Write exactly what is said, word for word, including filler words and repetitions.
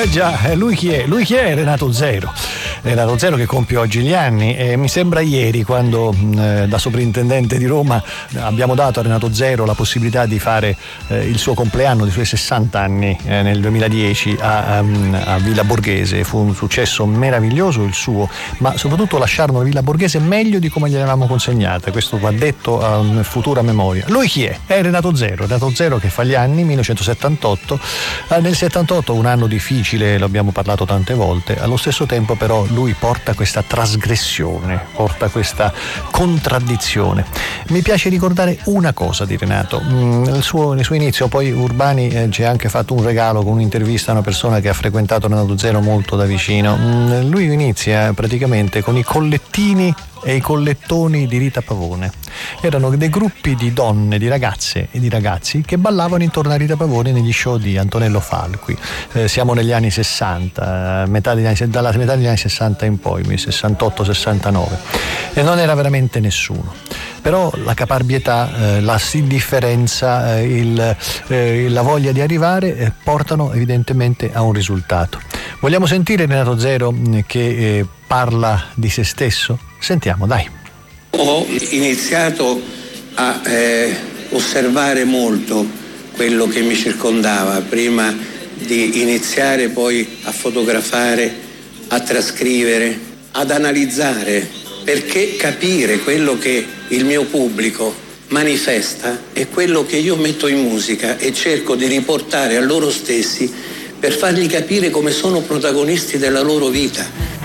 Eh già, lui chi è? Lui chi è? Renato Zero. Renato Zero che compie oggi gli anni e mi sembra ieri quando eh, da sovrintendente di Roma abbiamo dato a Renato Zero la possibilità di fare eh, il suo compleanno dei suoi sessanta anni eh, nel duemiladieci a, a, a Villa Borghese. Fu un successo meraviglioso il suo, ma soprattutto lasciarono Villa Borghese meglio di come gliel'avevamo consegnata. Questo va detto a futura memoria. Lui chi è? È Renato Zero. Renato Zero che fa gli anni, millenovecentosettantotto. Eh, nel settantotto un anno difficile, lo abbiamo parlato tante volte, allo stesso tempo però lui porta questa trasgressione, porta questa contraddizione. Mi piace ricordare una cosa di Renato, nel suo, nel suo inizio, poi Urbani eh, ci ha anche fatto un regalo con un'intervista a una persona che ha frequentato Renato Zero molto da vicino. Mm, lui inizia praticamente con i collettini e i collettoni di Rita Pavone. Erano dei gruppi di donne, di ragazze e di ragazzi che ballavano intorno a Rita Pavone negli show di Antonello Falqui. Eh, siamo negli anni sessanta, metà degli anni, dalla metà degli anni sessanta in poi, sessantotto sessantanove, e non era veramente nessuno. Però la caparbietà, eh, la indifferenza, eh, il, eh, la voglia di arrivare eh, portano evidentemente a un risultato. Vogliamo sentire Renato Zero che eh, parla di se stesso? Sentiamo, dai. Ho iniziato a eh, osservare molto quello che mi circondava prima di iniziare poi a fotografare, a trascrivere, ad analizzare, perché capire quello che il mio pubblico manifesta è quello che io metto in musica e cerco di riportare a loro stessi per fargli capire come sono protagonisti della loro vita.